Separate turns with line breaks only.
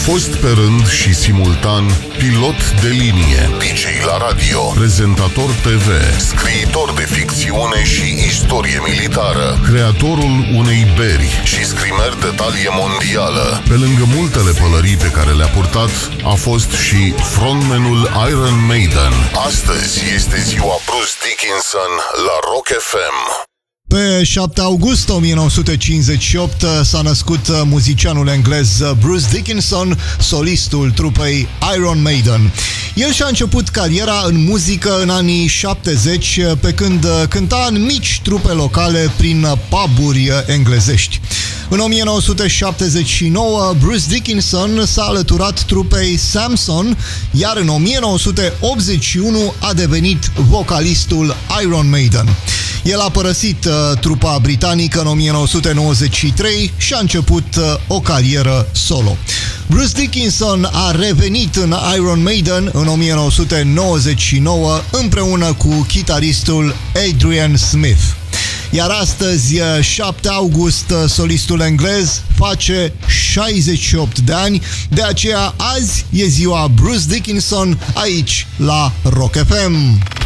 fost pe rând și simultan pilot de linie, DJ la radio, prezentator TV, scriitor de ficțiune și istorie militară, creatorul unei beri și scrimer de talie mondială. Pe lângă multele pălării pe care le-a purtat, a fost și frontmanul Iron Maiden. Astăzi este ziua Bruce Dickinson la Rock FM.
Pe 7 august 1958 s-a născut muzicianul englez Bruce Dickinson, solistul trupei Iron Maiden. El și-a început cariera în muzică în anii 70, pe când cânta în mici trupe locale prin pub-uri englezești. În 1979, Bruce Dickinson s-a alăturat trupei Samson, iar în 1981 a devenit vocalistul Iron Maiden. El a părăsit trupa britanică în 1993 și a început o carieră solo. Bruce Dickinson a revenit în Iron Maiden în 1999 împreună cu chitaristul Adrian Smith. Iar astăzi, 7 august, solistul englez face 68 de ani, de aceea azi e ziua Bruce Dickinson aici la Rock FM.